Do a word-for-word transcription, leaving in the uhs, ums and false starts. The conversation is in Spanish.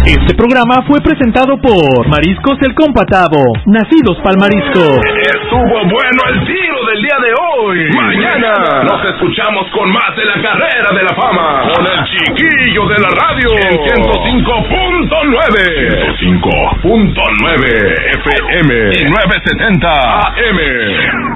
Este programa fue presentado por Mariscos El Compatavo, nacidos pa'l marisco. Estuvo bueno el tiro del día de hoy. Mañana nos escuchamos con más de la carrera de la fama, con el chiquillo de la radio, en ciento cinco punto nueve. ciento cinco punto nueve F M y nueve setenta A M.